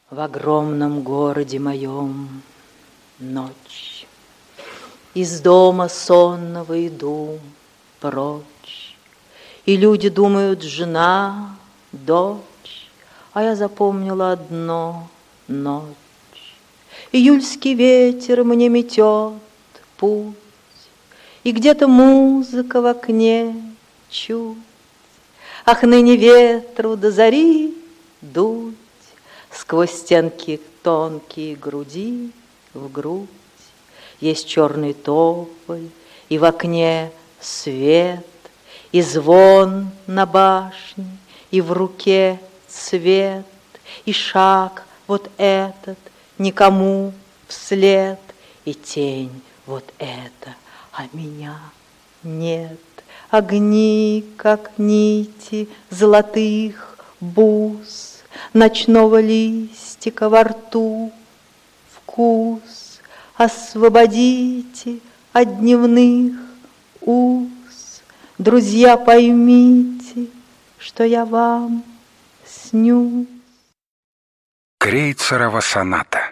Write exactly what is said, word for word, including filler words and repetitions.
В огромном городе моем ночь. Из дома сонного иду прочь, и люди думают: жена, дочь, а я запомнила одно — ночь. Июльский ветер мне метет путь, и где-то музыка в окне чуть. Ах, ныне ветру до зари дуть сквозь стенки тонкие груди в грудь. Есть черный тополь, и в окне свет, и звон на башне, и в руке цвет, и шаг вот этот никому вслед, и тень вот эта, а меня нет. Огни, как нити золотых бус, ночного листика во рту вкус. Освободите от дневных уз, друзья, поймите, что я вам снюсь. Крейцерова соната.